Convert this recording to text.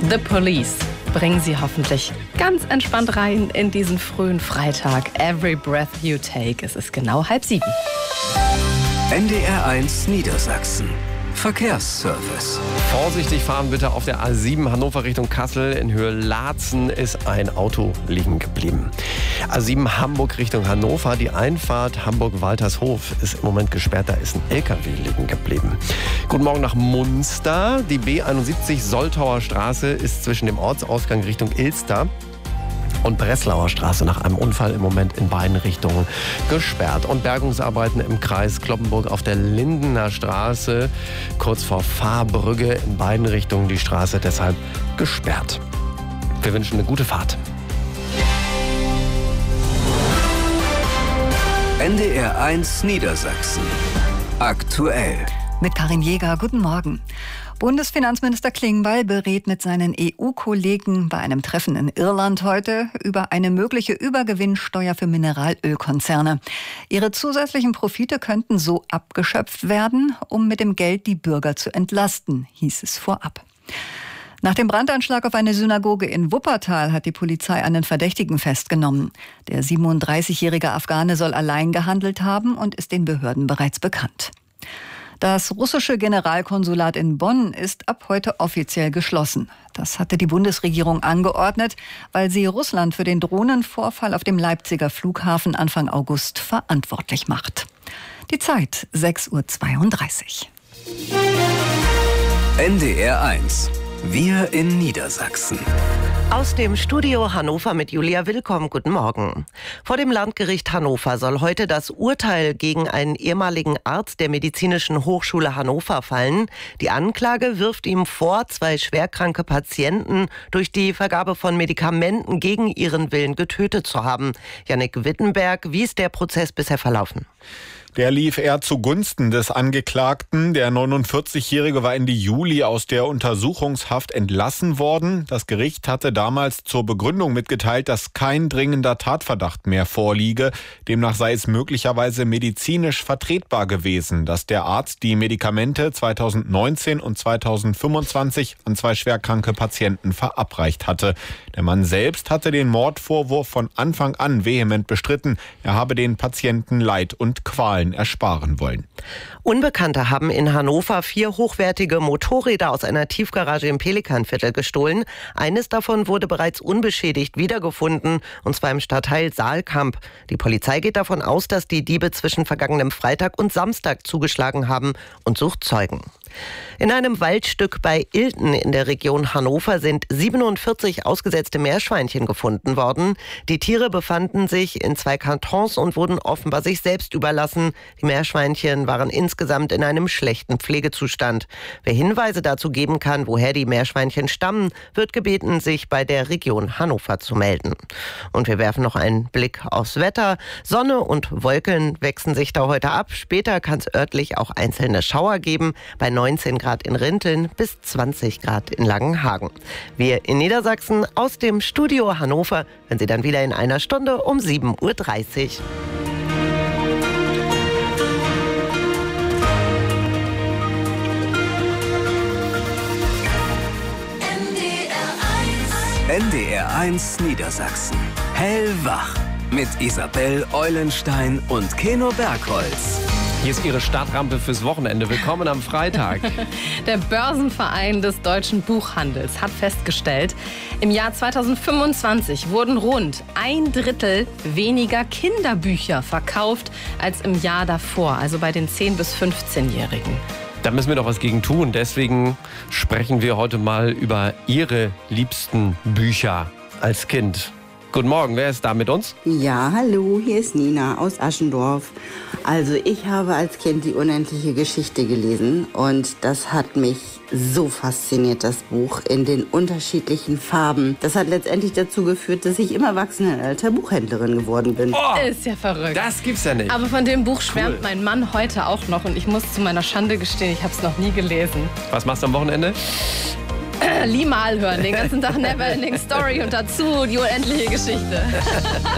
The Police bringen Sie hoffentlich ganz entspannt rein in diesen frühen Freitag. Every breath you take. Es ist genau 6:30. NDR1 Niedersachsen. Verkehrsservice. Vorsichtig fahren bitte auf der A7 Hannover Richtung Kassel. In Höhe Laatzen ist ein Auto liegen geblieben. A7 Hamburg Richtung Hannover. Die Einfahrt Hamburg-Waltershof ist im Moment gesperrt. Da ist ein LKW liegen geblieben. Guten Morgen nach Munster. Die B71 Soltauer Straße ist zwischen dem Ortsausgang Richtung Ilster und Breslauer Straße nach einem Unfall im Moment in beiden Richtungen gesperrt. Und Bergungsarbeiten im Kreis Cloppenburg auf der Lindener Straße, kurz vor Fahrbrügge in beiden Richtungen die Straße deshalb gesperrt. Wir wünschen eine gute Fahrt. NDR1 Niedersachsen. Aktuell. Mit Karin Jäger, guten Morgen. Bundesfinanzminister Klingbeil berät mit seinen EU-Kollegen bei einem Treffen in Irland heute über eine mögliche Übergewinnsteuer für Mineralölkonzerne. Ihre zusätzlichen Profite könnten so abgeschöpft werden, um mit dem Geld die Bürger zu entlasten, hieß es vorab. Nach dem Brandanschlag auf eine Synagoge in Wuppertal hat die Polizei einen Verdächtigen festgenommen. Der 37-jährige Afghane soll allein gehandelt haben und ist den Behörden bereits bekannt. Das russische Generalkonsulat in Bonn ist ab heute offiziell geschlossen. Das hatte die Bundesregierung angeordnet, weil sie Russland für den Drohnenvorfall auf dem Leipziger Flughafen Anfang August verantwortlich macht. Die Zeit 6:32 Uhr. NDR1. Wir in Niedersachsen. Aus dem Studio Hannover mit Julia Willkomm. Guten Morgen. Vor dem Landgericht Hannover soll heute das Urteil gegen einen ehemaligen Arzt der Medizinischen Hochschule Hannover fallen. Die Anklage wirft ihm vor, 2 schwerkranke Patienten durch die Vergabe von Medikamenten gegen ihren Willen getötet zu haben. Jannik Wittenberg, wie ist der Prozess bisher verlaufen? Der lief eher zugunsten des Angeklagten. Der 49-Jährige war Ende Juli aus der Untersuchungshaft entlassen worden. Das Gericht hatte damals zur Begründung mitgeteilt, dass kein dringender Tatverdacht mehr vorliege. Demnach sei es möglicherweise medizinisch vertretbar gewesen, dass der Arzt die Medikamente 2019 und 2025 an 2 schwerkranke Patienten verabreicht hatte. Der Mann selbst hatte den Mordvorwurf von Anfang an vehement bestritten. Er habe den Patienten Leid und Qualen ersparen wollen. Unbekannte haben in Hannover 4 hochwertige Motorräder aus einer Tiefgarage im Pelikanviertel gestohlen. Eines davon wurde bereits unbeschädigt wiedergefunden, und zwar im Stadtteil Saalkamp. Die Polizei geht davon aus, dass die Diebe zwischen vergangenem Freitag und Samstag zugeschlagen haben und sucht Zeugen. In einem Waldstück bei Ilten in der Region Hannover sind 47 ausgesetzte Meerschweinchen gefunden worden. Die Tiere befanden sich in 2 Kartons und wurden offenbar sich selbst überlassen. Die Meerschweinchen waren insgesamt in einem schlechten Pflegezustand. Wer Hinweise dazu geben kann, woher die Meerschweinchen stammen, wird gebeten, sich bei der Region Hannover zu melden. Und wir werfen noch einen Blick aufs Wetter. Sonne und Wolken wechseln sich da heute ab. Später kann es örtlich auch einzelne Schauer geben. Bei 19 Grad in Rinteln bis 20 Grad in Langenhagen. Wir in Niedersachsen aus dem Studio Hannover, wenn Sie dann wieder in einer Stunde um 7:30 Uhr. NDR1 Niedersachsen. Hellwach. Mit Isabel Eulenstein und Keno Bergholz. Hier ist Ihre Startrampe fürs Wochenende. Willkommen am Freitag. Der Börsenverein des deutschen Buchhandels hat festgestellt, im Jahr 2025 wurden rund 1/3 weniger Kinderbücher verkauft als im Jahr davor, also bei den 10- bis 15-Jährigen. Da müssen wir doch was gegen tun. Deswegen sprechen wir heute mal über Ihre liebsten Bücher als Kind. Guten Morgen, wer ist da mit uns? Ja, hallo, hier ist Nina aus Aschendorf. Also ich habe als Kind die unendliche Geschichte gelesen und das hat mich so fasziniert, das Buch, in den unterschiedlichen Farben. Das hat letztendlich dazu geführt, dass ich im Erwachsenenalter Buchhändlerin geworden bin. Oh, ist ja verrückt. Das gibt's ja nicht. Aber von dem Buch schwärmt mein Mann heute auch noch und ich muss zu meiner Schande gestehen, ich habe es noch nie gelesen. Was machst du am Wochenende? Limal hören, den ganzen Tag Neverending Story und dazu die unendliche Geschichte.